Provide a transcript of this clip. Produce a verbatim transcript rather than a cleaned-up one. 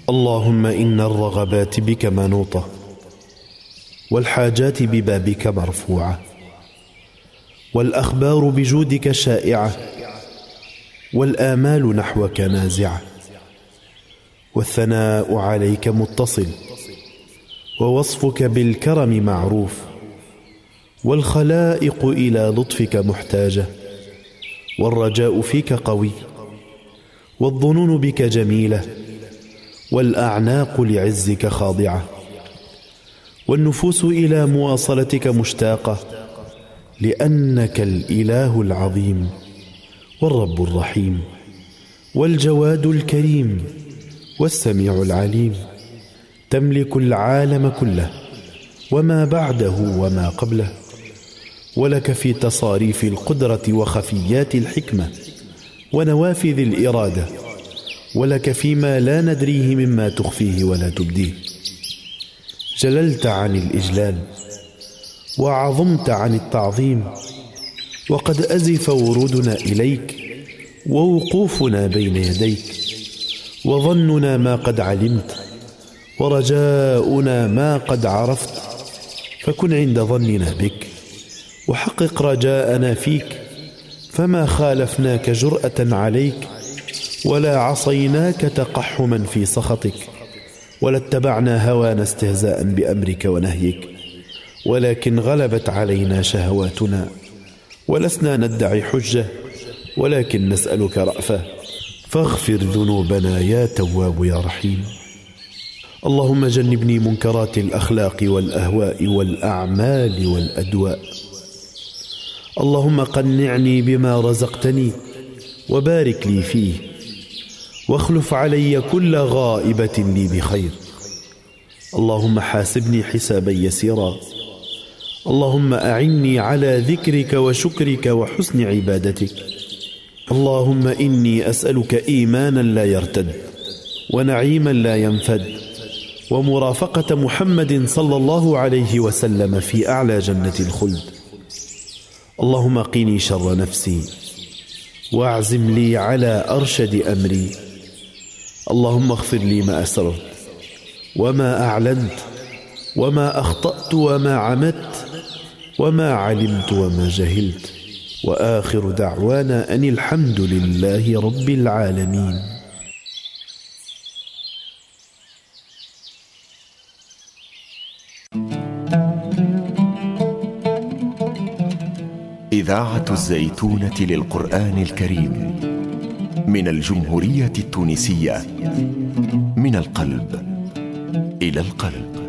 اللهم إن الرغبات بك منوطة، والحاجات ببابك مرفوعة، والأخبار بجودك شائعة، والآمال نحوك نازعة، والثناء عليك متصل، ووصفك بالكرم معروف، والخلائق إلى لطفك محتاجة، والرجاء فيك قوي، والظنون بك جميلة، والأعناق لعزك خاضعة، والنفوس إلى مواصلتك مشتاقة، لأنك الإله العظيم والرب الرحيم والجواد الكريم والسميع العليم، تملك العالم كله وما بعده وما قبله، ولك في تصاريف القدرة وخفيات الحكمة ونوافذ الإرادة، ولك فيما لا ندريه مما تخفيه ولا تبديه. جللت عن الإجلال وعظمت عن التعظيم، وقد أزف ورودنا إليك ووقوفنا بين يديك، وظننا ما قد علمت، ورجاؤنا ما قد عرفت، فكن عند ظننا بك، وحقق رجاءنا فيك، فما خالفناك جرأة عليك، ولا عصيناك تقحما في سخطك، ولا اتبعنا هوانا استهزاء بأمرك ونهيك، ولكن غلبت علينا شهواتنا، ولسنا ندعي حجة، ولكن نسألك رأفة، فاغفر ذنوبنا يا تواب يا رحيم. اللهم جنبني منكرات الأخلاق والأهواء والأعمال والأدواء. اللهم قنعني بما رزقتني وبارك لي فيه، واخلف علي كل غائبة لي بخير. اللهم حاسبني حسابا يسيرا. اللهم أعني على ذكرك وشكرك وحسن عبادتك. اللهم إني أسألك إيمانا لا يرتد، ونعيما لا ينفد، ومرافقة محمد صلى الله عليه وسلم في أعلى جنة الخلد. اللهم قني شر نفسي، واعزم لي على أرشد أمري. اللهم اغفر لي ما أسررت وما أعلنت وما أخطأت وما عمدت وما علمت وما جهلت، وآخر دعوانا أن الحمد لله رب العالمين. إذاعة الزيتونة للقرآن الكريم من الجمهورية التونسية، من القلب إلى القلب.